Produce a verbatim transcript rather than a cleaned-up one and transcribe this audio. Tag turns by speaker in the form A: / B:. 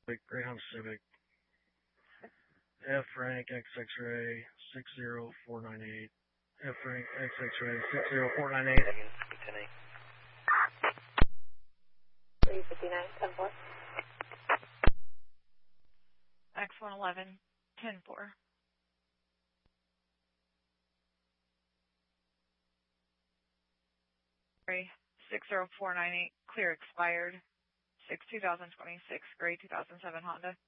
A: Greyhound Civic. F rank X X-ray six zero four nine eight. F rank X X-ray six zero four nine eight.
B: three fifty-nine, ten four.
C: X one eleven, ten four. six zero four nine eight, clear expired. six two thousand twenty-six, gray two thousand seven Honda.